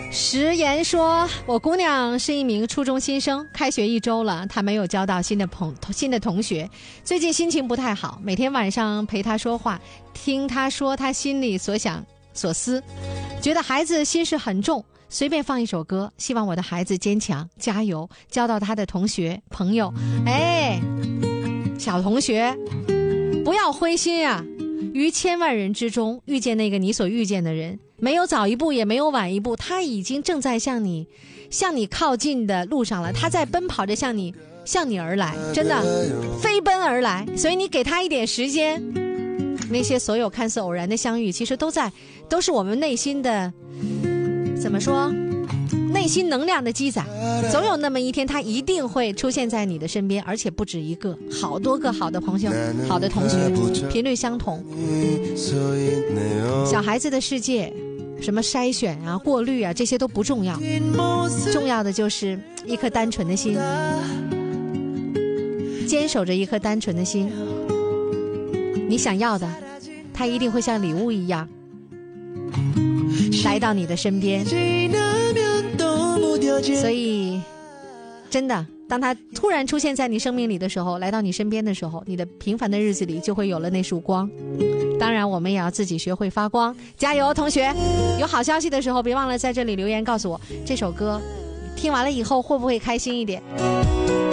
石岩说，我姑娘是一名初中新生，开学1周了，她没有交到新的同学，最近心情不太好，每天晚上陪她说话，听她说她心里所想所思，觉得孩子心事很重，随便放一首歌，希望我的孩子坚强加油，交到他的同学朋友。哎，小同学不要灰心啊，于千万人之中遇见那个你所遇见的人，没有早一步也没有晚一步，他已经正在向你靠近的路上了，他在奔跑着向你而来，真的飞奔而来，所以你给他一点时间。那些所有看似偶然的相遇，其实都是我们内心的，怎么说，内心能量的积攒，总有那么一天他一定会出现在你的身边，而且不止一个，好多个好的朋友好的同学，频率相同。小孩子的世界什么筛选啊过滤啊这些都不重要，重要的就是一颗单纯的心，坚守着一颗单纯的心，你想要的他一定会像礼物一样来到你的身边。所以真的当他突然出现在你生命里的时候，来到你身边的时候，你的平凡的日子里就会有了那束光。当然我们也要自己学会发光，加油同学，有好消息的时候别忘了在这里留言告诉我这首歌听完了以后会不会开心一点。